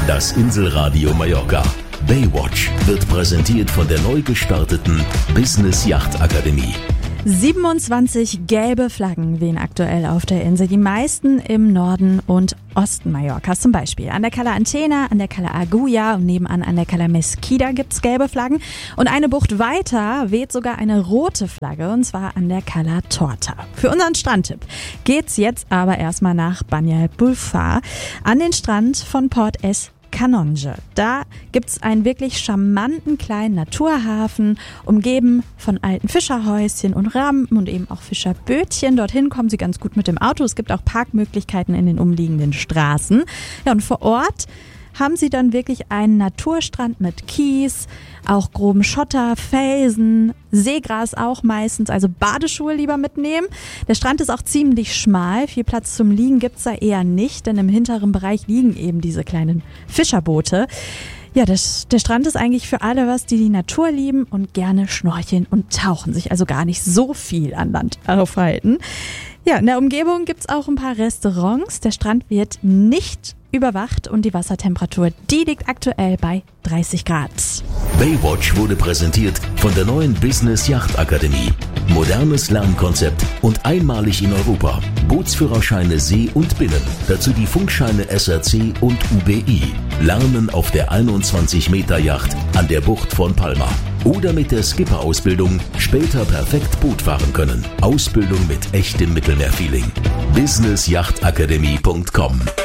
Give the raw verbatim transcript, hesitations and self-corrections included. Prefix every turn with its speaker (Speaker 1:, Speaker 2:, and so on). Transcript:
Speaker 1: Das Inselradio Mallorca. Baywatch wird präsentiert von der neu gestarteten Business Yacht Akademie.
Speaker 2: siebenundzwanzig gelbe Flaggen wehen aktuell auf der Insel. Die meisten im Norden und Osten Mallorcas. Zum Beispiel an der Cala Antena, an der Cala Agulla und nebenan an der Cala Mesquida gibt's gelbe Flaggen. Und eine Bucht weiter weht sogar eine rote Flagge, und zwar an der Cala Torta. Für unseren Strandtipp geht's jetzt aber erstmal nach Banyal Bulfar an den Strand von Port Es Canonge. Da gibt's einen wirklich charmanten kleinen Naturhafen, umgeben von alten Fischerhäuschen und Rampen und eben auch Fischerbötchen. Dorthin kommen Sie ganz gut mit dem Auto. Es gibt auch Parkmöglichkeiten in den umliegenden Straßen. Ja, und vor Ort haben Sie dann wirklich einen Naturstrand mit Kies, auch groben Schotter, Felsen, Seegras auch meistens, also Badeschuhe lieber mitnehmen. Der Strand ist auch ziemlich schmal, viel Platz zum Liegen gibt's da eher nicht, denn im hinteren Bereich liegen eben diese kleinen Fischerboote. Ja, das, der Strand ist eigentlich für alle was, die die Natur lieben und gerne schnorcheln und tauchen, sich also gar nicht so viel an Land aufhalten. Ja, in der Umgebung gibt's auch ein paar Restaurants. Der Strand wird nicht überwacht und die Wassertemperatur, die liegt aktuell bei dreißig Grad.
Speaker 1: Baywatch wurde präsentiert von der neuen Business Yacht Akademie. Modernes Lernkonzept und einmalig in Europa. Bootsführerscheine See und Binnen. Dazu die Funkscheine S R C und U B I. Lernen auf der einundzwanzig Meter Yacht an der Bucht von Palma. Oder mit der Skipper-Ausbildung später perfekt Boot fahren können. Ausbildung mit echtem Mittelmeerfeeling. business yacht akademie punkt com